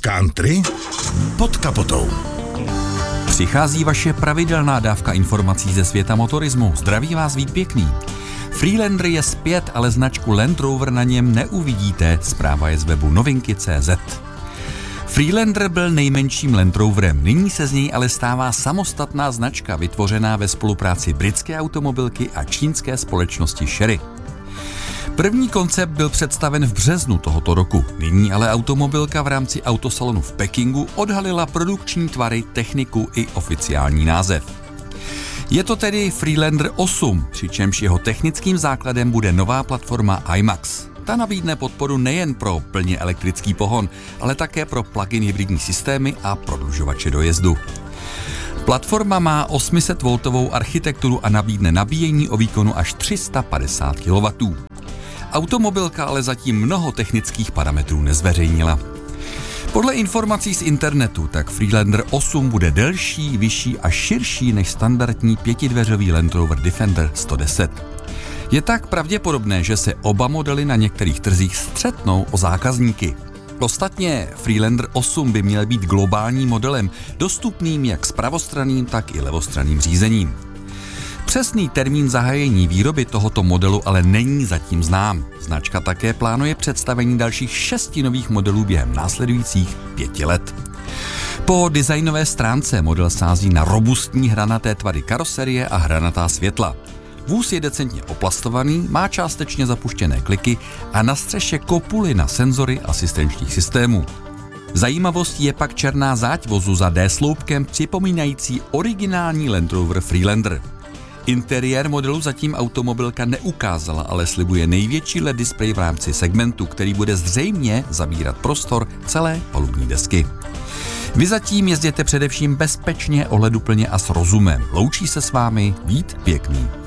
Country pod kapotou. Přichází vaše pravidelná dávka informací ze světa motorismu. Zdraví vás Vít Pěkný. Freelander je zpět, ale značku Land Rover na něm neuvidíte. Zpráva je z webu novinky.cz. Freelander byl nejmenším Land Roverem, nyní se z něj ale stává samostatná značka vytvořená ve spolupráci britské automobilky a čínské společnosti Chery. První koncept byl představen v březnu tohoto roku, nyní ale automobilka v rámci autosalonu v Pekingu odhalila produkční tvary, techniku i oficiální název. Je to tedy Freelander 8, přičemž jeho technickým základem bude nová platforma iMAX. Ta nabídne podporu nejen pro plně elektrický pohon, ale také pro plug-in hybridní systémy a prodlužovače dojezdu. Platforma má 800V architekturu a nabídne nabíjení o výkonu až 350 kW. Automobilka ale zatím mnoho technických parametrů nezveřejnila. Podle informací z internetu tak Freelander 8 bude delší, vyšší a širší než standardní pětidveřový Land Rover Defender 110. Je tak pravděpodobné, že se oba modely na některých trzích střetnou o zákazníky. Ostatně Freelander 8 by měl být globálním modelem, dostupným jak s pravostranným, tak i levostranným řízením. Přesný termín zahájení výroby tohoto modelu ale není zatím znám. Značka také plánuje představení dalších 6 nových modelů během následujících 5 let. Po designové stránce model sází na robustní hranaté tvary karoserie a hranatá světla. Vůz je decentně oplastovaný, má částečně zapuštěné kliky a na střeše kopuly na senzory asistenčních systémů. Zajímavostí je pak černá záď vozu za D-sloupkem připomínající originální Land Rover Freelander. Interiér modelu zatím automobilka neukázala, ale slibuje největší LED displej v rámci segmentu, který bude zřejmě zabírat prostor celé palubní desky. Vy zatím jezděte především bezpečně, ohleduplně a s rozumem. Loučí se s vámi Vít Pěkný.